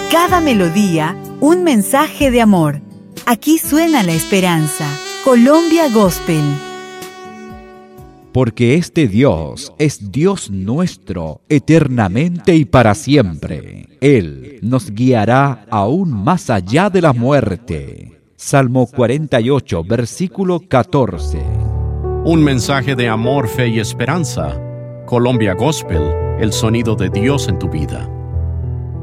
Cada melodía, un mensaje de amor. Aquí suena la esperanza. Colombia Gospel. Porque este Dios es Dios nuestro, eternamente y para siempre. Él nos guiará aún más allá de la muerte. Salmo 48, versículo 14. Un mensaje de amor, fe y esperanza. Colombia Gospel, el sonido de Dios en tu vida.